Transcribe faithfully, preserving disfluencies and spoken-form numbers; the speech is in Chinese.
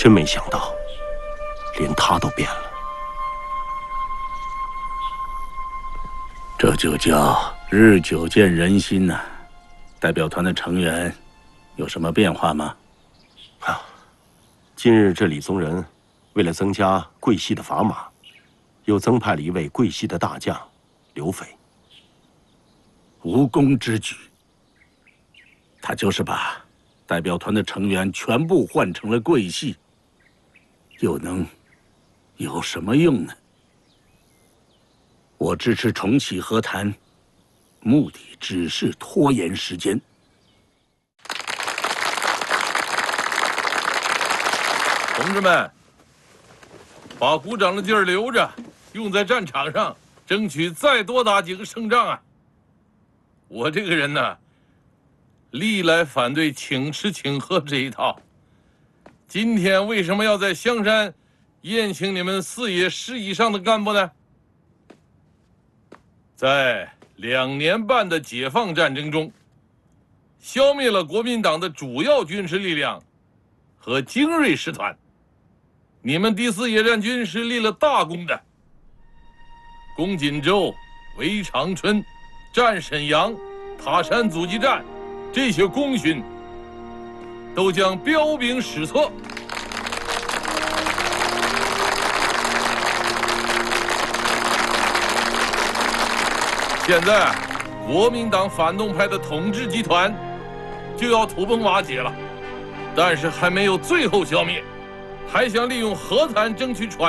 真没想到，连他都变了。 这就叫日久见人心呐、啊。代表团的成员有什么变化吗？ 啊，近日这李宗仁为了增加贵系的砝码，又增派了一位贵系的大将刘斐。 无功之举。他就是把代表团的成员全部换成了贵系，又能有什么用呢？我支持重启和谈，目的只是拖延时间。 同志们，把鼓掌的劲儿留着，用在战场上，争取再多打几个胜仗啊！我这个人呢，历来反对请吃请喝这一套。今天为什么要在香山宴请你们四野师以上的干部呢？在两年半的解放战争中，消灭了国民党的主要军事力量和精锐师团。你们第四野战军是立了大功的，攻锦州、围长春、战沈阳、塔山阻击战，这些功勋都将彪炳史册。现在，国民党反动派的统治集团就要土崩瓦解了，但是还没有最后消灭，还想利用和谈争取喘。